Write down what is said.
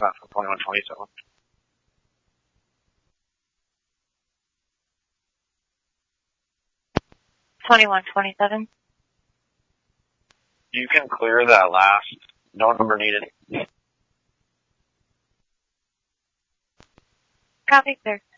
Scott from 2127. You can clear that last. No number needed. Copy, sir.